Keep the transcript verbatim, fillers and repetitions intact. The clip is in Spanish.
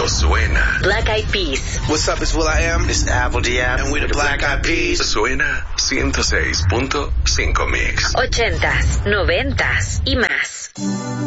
suena. Black Eyed Peas. What's up, it's will.i.am. This is Apple Diab. And we're the Black Eyed Peas. Suena ciento seis punto cinco Mix. Ochentas, noventas y más.